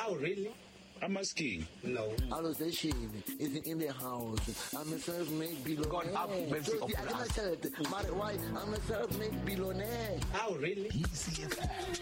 Oh, really? I'm asking. No. Allozation isn't in the house. I'm a self-made billionaire. God have mercy upon us. I'm a self-made billionaire. Oh, really? ECFM.